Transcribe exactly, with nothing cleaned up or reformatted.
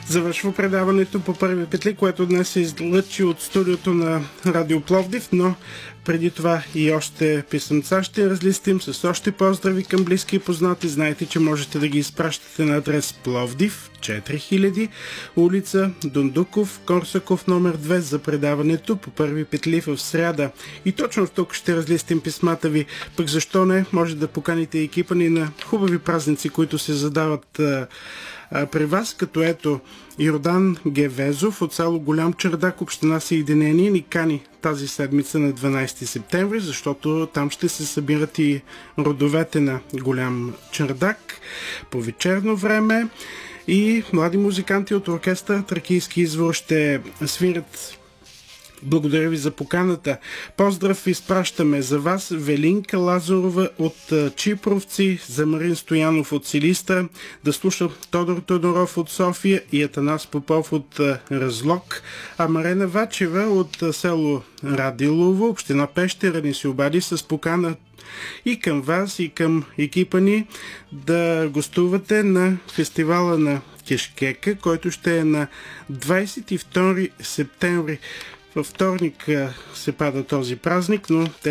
Завършва предаването по първи петли, което днес се излъчи от студиото на Радио Пловдив, но преди това и още писъмца ще разлистим с още поздрави към близки и познати. Знаете, че можете да ги изпращате на адрес Пловдив, четири хиляди, улица Дундуков, Корсаков номер две за предаването по първи петли в сряда. И точно тук ще разлистим писмата ви. Пък защо не, може да поканите екипа ни на хубави празници, които се задават а, а, при вас, като ето Йордан Гевезов от село Голям Чардак, община Съединение, ни кани тази седмица на дванайсети септември, защото там ще се събират и родовете на Голям Чардак по вечерно време. И млади музиканти от оркестър Тракийски извор ще свирят. Благодаря ви за поканата. Поздрав изпращаме за вас Велинка Лазарова от Чипровци, за Марин Стоянов от Силистра, да слуша Тодор Тодоров от София и Атанас Попов от Разлог, а Марена Вачева от село Радилово, община Пещера, ни се обади с покана и към вас, и към екипа ни да гостувате на фестивала на Кешкека, който ще е на двайсет и втори септември. Във вторник се пада този празник, но те